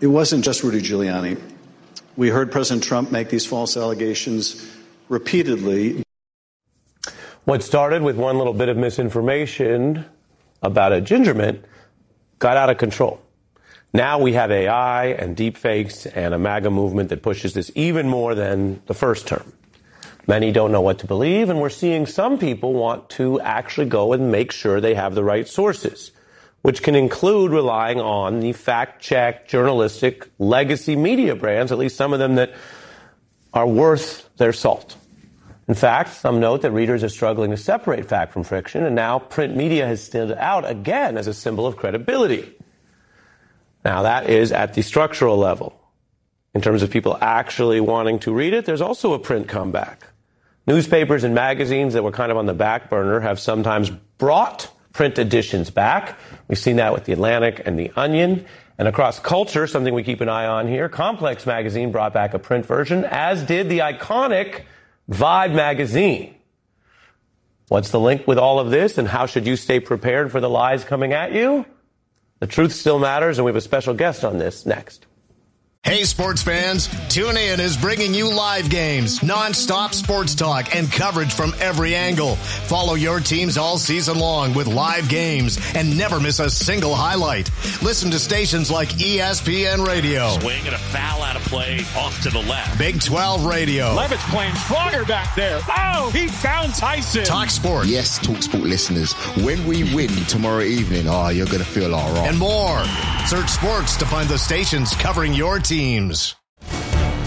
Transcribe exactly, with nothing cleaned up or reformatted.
it wasn't just Rudy Giuliani. We heard President Trump make these false allegations repeatedly. What started with one little bit of misinformation about a ginger mint got out of control. Now we have A I and deep fakes and a MAGA movement that pushes this even more than the first term. Many don't know what to believe, and we're seeing some people want to actually go and make sure they have the right sources, which can include relying on the fact-check, journalistic, legacy media brands, at least some of them that are worth their salt. In fact, some note that readers are struggling to separate fact from fiction, and now print media has stood out again as a symbol of credibility. Now, that is at the structural level. In terms of people actually wanting to read it, there's also a print comeback. Newspapers and magazines that were kind of on the back burner have sometimes brought print editions back. We've seen that with The Atlantic and The Onion. And across culture, something we keep an eye on here, Complex magazine brought back a print version, as did the iconic Vibe magazine. What's the link with all of this, and how should you stay prepared for the lies coming at you? The truth still matters, and we have a special guest on this next. Hey, sports fans, Tune In is bringing you live games, non-stop sports talk, and coverage from every angle. Follow your teams all season long with live games and never miss a single highlight. Listen to stations like E S P N Radio. Swing and a foul out of play off to the left. Big twelve Radio. Levitt's playing stronger back there. Oh, he found Tyson. Talk Sport. Yes, Talk Sport listeners, when we win tomorrow evening, oh, you're going to feel all right. And more. Search sports to find the stations covering your team. Teams.